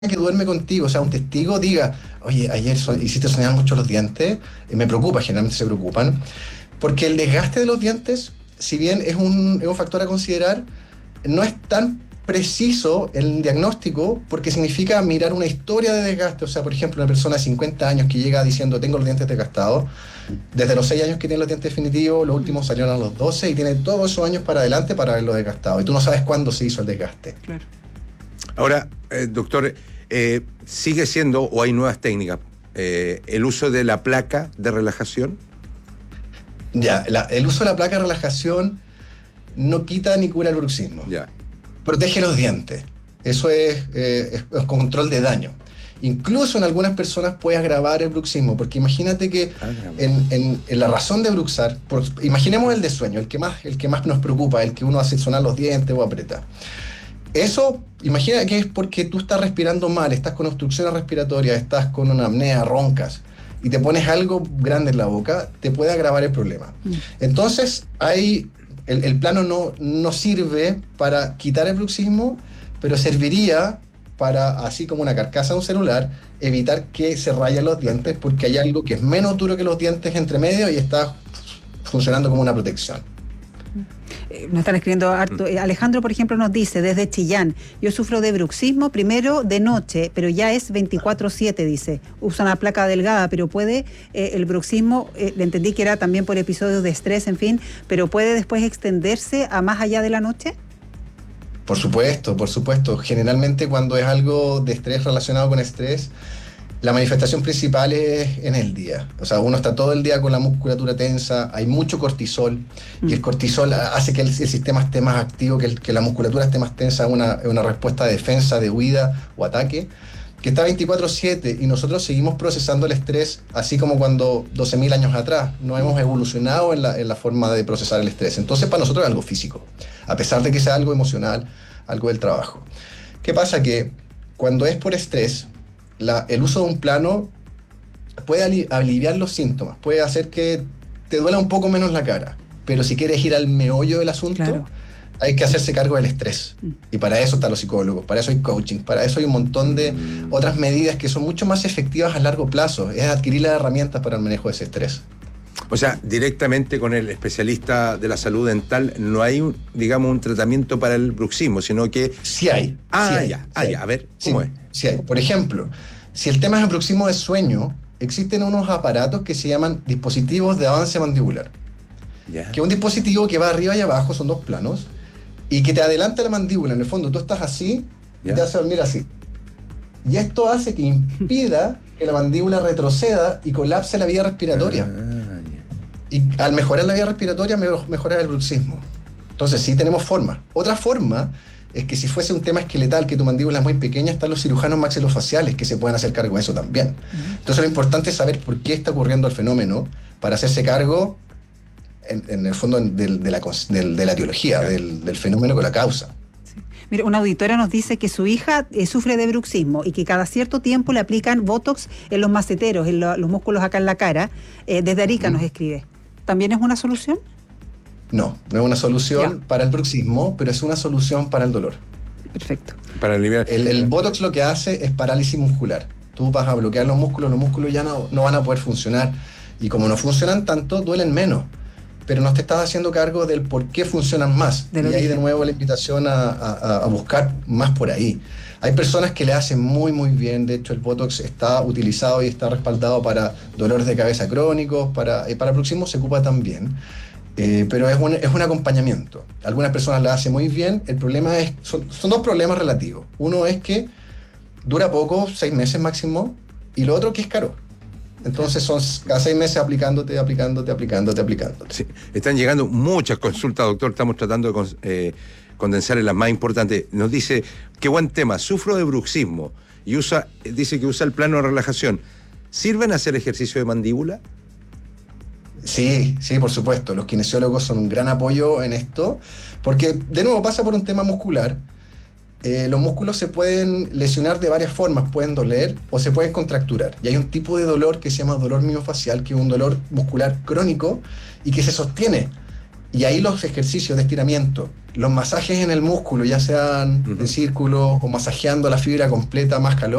que duerme contigo, o sea, un testigo diga, oye, ayer hiciste soñar mucho los dientes, me preocupa, generalmente se preocupan, porque el desgaste de los dientes, si bien es un factor a considerar, no es tan preciso el diagnóstico porque significa mirar una historia de desgaste. O sea, por ejemplo, una persona de 50 años que llega diciendo tengo los dientes desgastados, desde los 6 años que tiene los dientes definitivos, los últimos salieron a los 12 y tiene todos esos años para adelante para verlo desgastado. Y tú no sabes cuándo se hizo el desgaste. Claro. Ahora, doctor, ¿sigue siendo o hay nuevas técnicas? ¿El uso de la placa de relajación? Ya, el uso de la placa de relajación no quita ni cura el bruxismo. Ya. Protege los dientes. Eso es control de daño. Incluso en algunas personas puede agravar el bruxismo, porque imagínate que en la razón de bruxar, imaginemos el de sueño, el que más nos preocupa, el que uno hace sonar los dientes o aprieta. Eso, imagina que es porque tú estás respirando mal, estás con obstrucciones respiratorias, estás con una apnea, roncas, y te pones algo grande en la boca, te puede agravar el problema. Entonces, el plano no sirve para quitar el bruxismo, pero serviría para, así como una carcasa de un celular, evitar que se rayen los dientes, porque hay algo que es menos duro que los dientes entre medio y está funcionando como una protección. Nos están escribiendo harto. Alejandro, por ejemplo, nos dice desde Chillán: yo sufro de bruxismo primero de noche, pero ya es 24/7, dice. Usa una placa delgada, pero puede el bruxismo, le entendí que era también por episodios de estrés, en fin, pero puede después extenderse a más allá de la noche. Por supuesto, por supuesto. Generalmente cuando es algo de estrés relacionado con estrés, la manifestación principal es en el día. O sea, uno está todo el día con la musculatura tensa, hay mucho cortisol, y el cortisol hace que el sistema esté más activo, que la musculatura esté más tensa, una respuesta de defensa, de huida o ataque, que está 24/7, y nosotros seguimos procesando el estrés así como cuando 12.000 años atrás. No hemos evolucionado en la forma de procesar el estrés. Entonces para nosotros es algo físico, a pesar de que sea algo emocional, algo del trabajo. ¿Qué pasa? Que cuando es por estrés, el uso de un plano puede aliviar los síntomas, puede hacer que te duela un poco menos la cara, pero si quieres ir al meollo del asunto, claro, hay que hacerse cargo del estrés. Y para eso están los psicólogos, para eso hay coaching, para eso hay un montón de otras medidas que son mucho más efectivas a largo plazo. Es adquirir las herramientas para el manejo de ese estrés. O sea, directamente con el especialista de la salud dental no hay, un tratamiento para el bruxismo, sino que... Sí hay. Ya. A ver, ¿cómo es? Sí hay. Por ejemplo, si el tema es el bruxismo de sueño, existen unos aparatos que se llaman dispositivos de avance mandibular. Que es un dispositivo que va arriba y abajo, son 2 planos, y que te adelanta la mandíbula. En el fondo, tú estás así y te hace dormir así. Y esto hace que impida que la mandíbula retroceda y colapse la vía respiratoria. Y al mejorar la vía respiratoria, mejorar el bruxismo. Entonces, sí tenemos formas. Otra forma es que si fuese un tema esqueletal, que tu mandíbula es muy pequeña, están los cirujanos maxilofaciales que se pueden hacer cargo de eso también. Entonces, lo importante es saber por qué está ocurriendo el fenómeno para hacerse cargo, en el fondo, de la etiología, del fenómeno con la causa. Mira, una auditora nos dice que su hija sufre de bruxismo y que cada cierto tiempo le aplican botox en los maceteros, en los músculos acá en la cara. Desde Arica nos escribe. ¿También es una solución? No es una solución para el bruxismo, pero es una solución para el dolor. Perfecto. Para aliviar. El botox lo que hace es parálisis muscular. Tú vas a bloquear los músculos ya no van a poder funcionar. Y como no funcionan tanto, duelen menos. Pero no te estás haciendo cargo del por qué funcionan más. Y ahí de nuevo la invitación a buscar más por ahí. Hay personas que le hacen muy muy bien. De hecho, el botox está utilizado y está respaldado para dolores de cabeza crónicos, para bruxismo se ocupa también. Pero es un acompañamiento. Algunas personas la hacen muy bien. El problema son 2 problemas relativos. Uno es que dura poco, 6 meses máximo, y lo otro que es caro. Entonces son cada 6 meses aplicándote. Sí. Están llegando muchas consultas, doctor. Estamos tratando de condensar en las más importantes. Nos dice, qué buen tema, sufro de bruxismo y dice que usa el plano de relajación. ¿Sirven hacer ejercicio de mandíbula? Sí, por supuesto. Los kinesiólogos son un gran apoyo en esto, porque de nuevo pasa por un tema muscular. Los músculos se pueden lesionar de varias formas, pueden doler o se pueden contracturar. Y hay un tipo de dolor que se llama dolor miofacial, que es un dolor muscular crónico y que se sostiene Y ahí los ejercicios de estiramiento, los masajes en el músculo, ya sean de círculo o masajeando la fibra completa más calor.